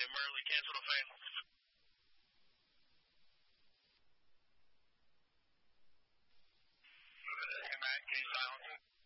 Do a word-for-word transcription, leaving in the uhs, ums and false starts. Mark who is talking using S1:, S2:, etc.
S1: Hey, Merle, cancel the fan. Hey, Matt, can you silence it?